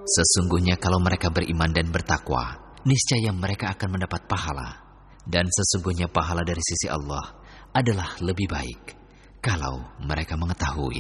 Sesungguhnya kalau mereka beriman dan bertakwa, niscaya mereka akan mendapat pahala. Dan sesungguhnya pahala dari sisi Allah adalah lebih baik kalau mereka mengetahui.